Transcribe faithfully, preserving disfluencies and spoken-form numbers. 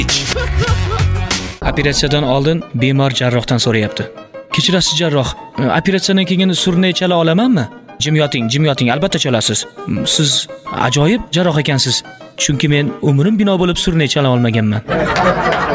Operatsiyadan oldin bemor jarrohdan so'rayapti. Kechirasiz jarroh, operatsiyadan keyin surnay chala olamanmi? Jim yoting, jim yoting, albatta chalasiz. Siz ajoyib jarroh ekansiz. Chunki men umrim bino bo'lib surnay chala olmaganman.